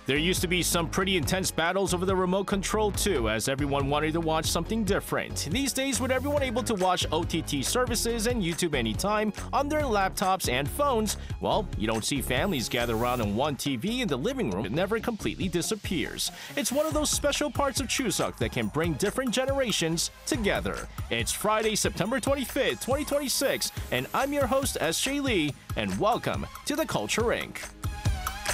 There used to be some pretty intense battles over the remote control too, as everyone wanted to watch something different. These days, with everyone able to watch OTT services and YouTube anytime on their laptops and phones, well, you don't see families gather around on one TV in the living room. It never completely disappears. It's one of those special parts of Chuseok that can bring different generations together. It's Friday, September 25th, 2026, and I'm your host, S.J. Lee, and welcome to The Culture Inc.